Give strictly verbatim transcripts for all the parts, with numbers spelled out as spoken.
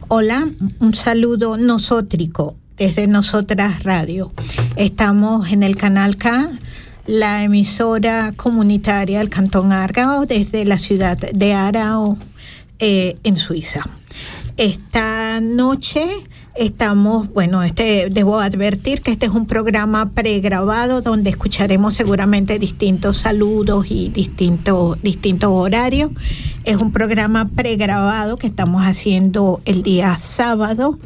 Hola, un saludo nosótrico desde Nosotras Radio. Estamos en el Canal K, la emisora comunitaria del Cantón Aargau, desde la ciudad de Aarau, eh, en Suiza. Esta noche estamos, bueno, este debo advertir que este es un programa pregrabado donde escucharemos seguramente distintos saludos y distintos, distintos horarios. Es un programa pregrabado que estamos haciendo el día sábado.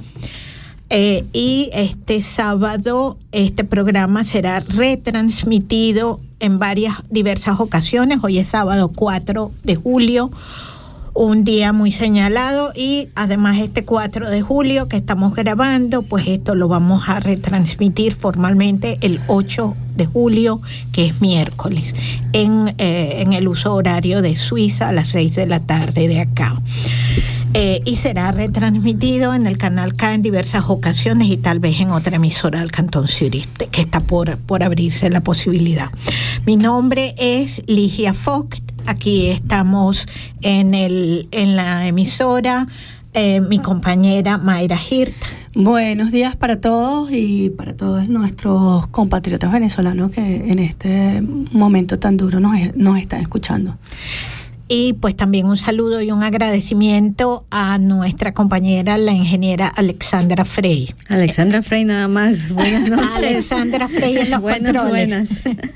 Eh, y este sábado este programa será retransmitido en varias diversas ocasiones. Hoy es sábado cuatro de julio, un día muy señalado, y además este cuatro de julio que estamos grabando, pues esto lo vamos a retransmitir formalmente el ocho de julio, que es miércoles, en, eh, en el uso horario de Suiza a las seis de la tarde de acá. Eh, y será retransmitido en el Canal K en diversas ocasiones y tal vez en otra emisora del Cantón Zurich, que está por, por abrirse la posibilidad. Mi nombre es Ligia Vogt. Aquí estamos en, el, en la emisora, eh, mi compañera Mayra Hirt. Buenos días para todos y para todos nuestros compatriotas venezolanos que en este momento tan duro nos, nos están escuchando. Y pues también un saludo y un agradecimiento a nuestra compañera, la ingeniera Alexandra Frey. Alexandra Frey nada más. Buenas noches. Alexandra Frey en los buenas, controles. Buenas.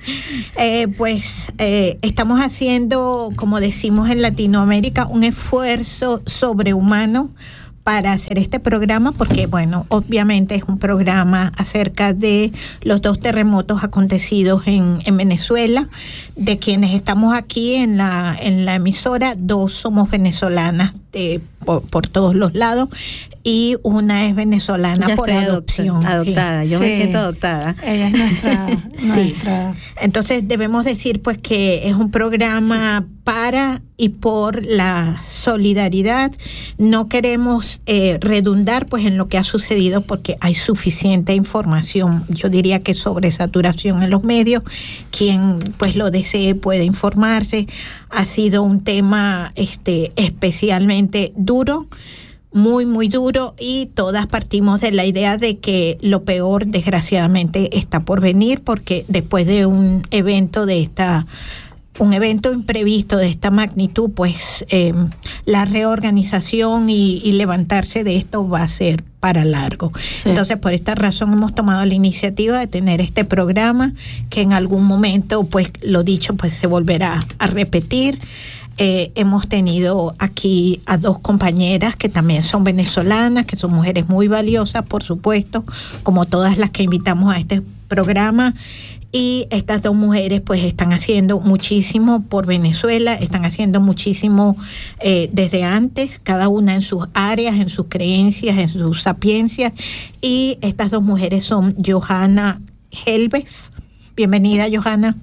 eh, pues eh, estamos haciendo, como decimos en Latinoamérica, un esfuerzo sobrehumano para hacer este programa, porque bueno, obviamente es un programa acerca de los dos terremotos acontecidos en, en Venezuela. De quienes estamos aquí en la en la emisora, dos somos venezolanas de, por, por todos los lados, y una es venezolana ya por estoy adopción. Adoptada, sí. yo sí. me siento adoptada. Ella es nuestra, sí. nuestra... Entonces debemos decir pues que es un programa sí. para y por la solidaridad. No queremos eh, redundar pues en lo que ha sucedido porque hay suficiente información, yo diría que sobresaturación en los medios. Quien pues lo desee puede informarse. Ha sido un tema este especialmente duro, muy muy duro, y todas partimos de la idea de que lo peor desgraciadamente está por venir, porque después de un evento de esta un evento imprevisto de esta magnitud, pues eh, la reorganización y, y levantarse de esto va a ser para largo. Sí. Entonces, por esta razón hemos tomado la iniciativa de tener este programa que en algún momento, pues lo dicho, pues se volverá a repetir. Eh, hemos tenido aquí a dos compañeras que también son venezolanas, que son mujeres muy valiosas, por supuesto, como todas las que invitamos a este programa. Y estas dos mujeres pues están haciendo muchísimo por Venezuela, están haciendo muchísimo eh, desde antes, cada una en sus áreas, en sus creencias, en sus sapiencias. Y estas dos mujeres son Johanna Helves. Bienvenida, Johanna.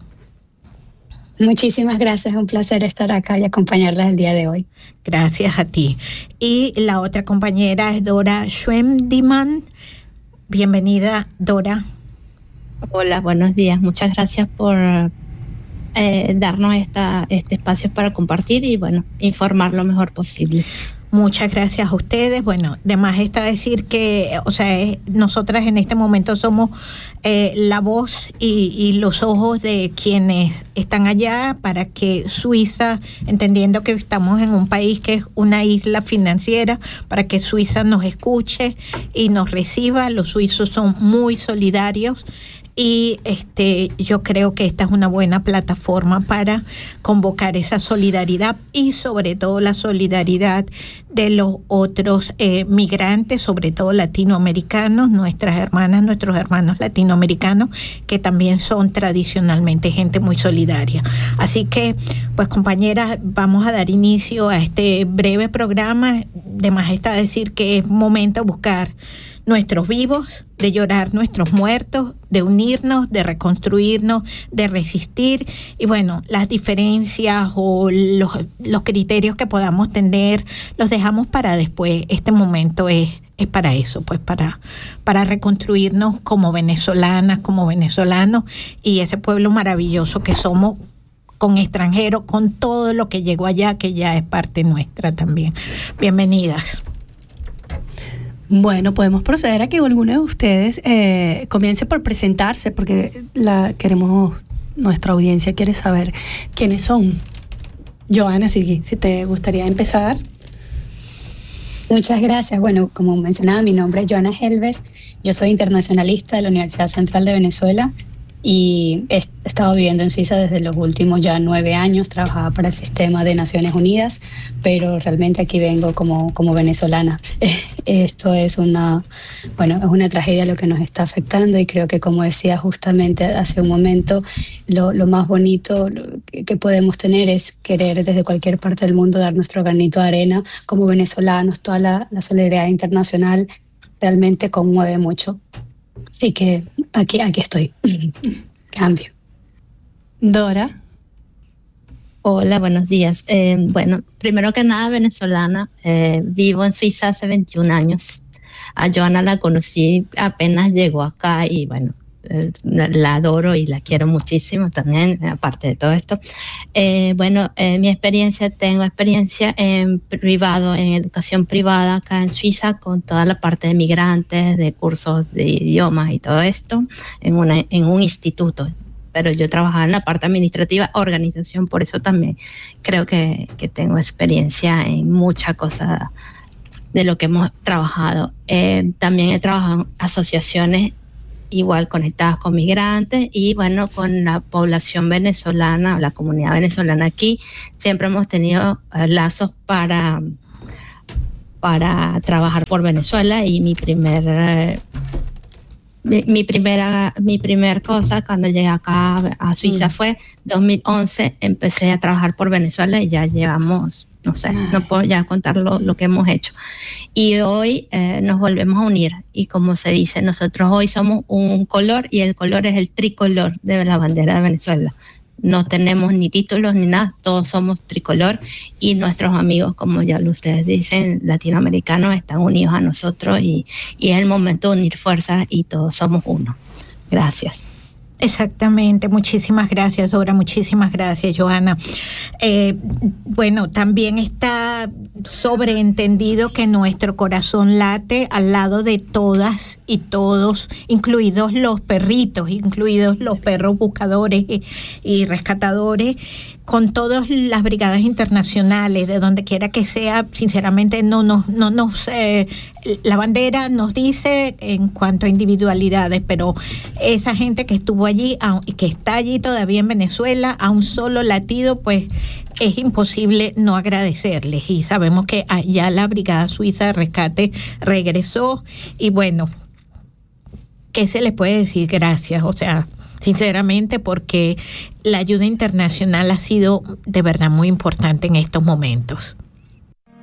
Muchísimas gracias, un placer estar acá y acompañarlas el día de hoy. Gracias a ti. Y la otra compañera es Dora Schwendimann. Bienvenida, Dora. Hola, buenos días. Muchas gracias por eh, darnos esta, este espacio para compartir y, bueno, informar lo mejor posible. Muchas gracias a ustedes. Bueno, de más está decir que, o sea, es, nosotras en este momento somos eh, la voz y, y los ojos de quienes están allá para que Suiza, entendiendo que estamos en un país que es una isla financiera, para que Suiza nos escuche y nos reciba. Los suizos son muy solidarios. Y este, yo creo que esta es una buena plataforma para convocar esa solidaridad y sobre todo la solidaridad de los otros eh, migrantes, sobre todo latinoamericanos, nuestras hermanas, nuestros hermanos latinoamericanos, que también son tradicionalmente gente muy solidaria. Así que, pues compañeras, vamos a dar inicio a este breve programa. De más está decir que es momento de buscar nuestros vivos, de llorar nuestros muertos, de unirnos, de reconstruirnos, de resistir. Y bueno, las diferencias o los, los criterios que podamos tener los dejamos para después. Este momento es, es para eso, pues para, para reconstruirnos como venezolanas, como venezolanos, y ese pueblo maravilloso que somos, con extranjeros, con todo lo que llegó allá, que ya es parte nuestra también. Bienvenidas. Bueno, podemos proceder a que alguno de ustedes eh, comience por presentarse, porque la queremos, nuestra audiencia quiere saber quiénes son. Joana, si, si te gustaría empezar. Muchas gracias. Bueno, como mencionaba, mi nombre es Joana Helves. Yo soy internacionalista de la Universidad Central de Venezuela y he estado viviendo en Suiza desde los últimos ya nueve años. Trabajaba para el sistema de Naciones Unidas, pero realmente aquí vengo como, como venezolana. Esto es una, bueno, es una tragedia lo que nos está afectando, y creo que, como decía justamente hace un momento, lo, lo más bonito que, que podemos tener es querer desde cualquier parte del mundo dar nuestro granito de arena como venezolanos. Toda la, la solidaridad internacional realmente conmueve mucho. Así que aquí, aquí estoy. Cambio. Dora. Hola, buenos días. Eh, bueno, primero que nada, venezolana. Eh, vivo en Suiza hace veintiún años. A Joana la conocí apenas llegó acá y bueno, eh, la adoro y la quiero muchísimo también, aparte de todo esto. Eh, bueno, eh, mi experiencia, tengo experiencia en privado, en educación privada acá en Suiza, con toda la parte de migrantes, de cursos de idiomas y todo esto, en, una, en un instituto. Pero yo trabajaba en la parte administrativa, organización, por eso también creo que, que tengo experiencia en muchas cosas de lo que hemos trabajado. Eh, también he trabajado en asociaciones igual conectadas con migrantes y bueno, con la población venezolana, la comunidad venezolana aquí. Siempre hemos tenido uh, lazos para, para trabajar por Venezuela, y mi primer... Uh, Mi, mi primera mi primer cosa cuando llegué acá a Suiza mm. fue dos mil once. Empecé a trabajar por Venezuela y ya llevamos, no sé, no puedo ya contar lo, lo que hemos hecho. Y hoy eh, nos volvemos a unir, y como se dice, nosotros hoy somos un color, y el color es el tricolor de la bandera de Venezuela. No tenemos ni títulos ni nada, todos somos tricolor, y nuestros amigos, como ya ustedes dicen, latinoamericanos, están unidos a nosotros, y, y es el momento de unir fuerzas y todos somos uno. Gracias. Exactamente, muchísimas gracias, Dora, muchísimas gracias, Joana. Eh, bueno, también está sobreentendido que nuestro corazón late al lado de todas y todos, incluidos los perritos, incluidos los perros buscadores y, y rescatadores, con todas las brigadas internacionales, de donde quiera que sea. Sinceramente, no nos, no nos, eh, la bandera nos dice en cuanto a individualidades, pero esa gente que estuvo allí y que está allí todavía en Venezuela, a un solo latido, pues es imposible no agradecerles. Y sabemos que allá la Brigada Suiza de Rescate regresó, y bueno, ¿qué se les puede decir? Gracias, o sea, sinceramente, porque la ayuda internacional ha sido de verdad muy importante en estos momentos.